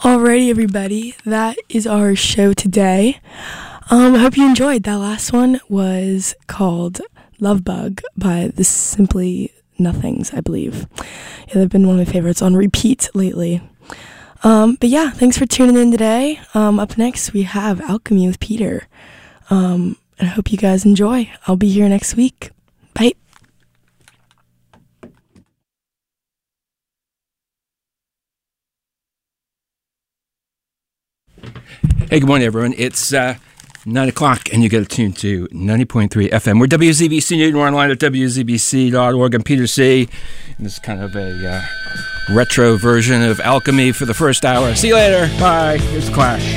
Alrighty, everybody, that is our show today. I hope you enjoyed. That last one was called Love Bug by the Simply Nothings, I believe. Yeah, they've been one of my favorites on repeat lately. But yeah, thanks for tuning in today. Up next, we have Alchemy with Peter. And I hope you guys enjoy. I'll be here next week. Bye. Hey, good morning, everyone. It's 9 o'clock, and you get tuned to 90.3 FM. We're WZBC Newton. We're online at WZBC.org. I'm Peter C. And this is kind of a retro version of Alchemy for the first hour. See you later. Bye. Here's the Clash.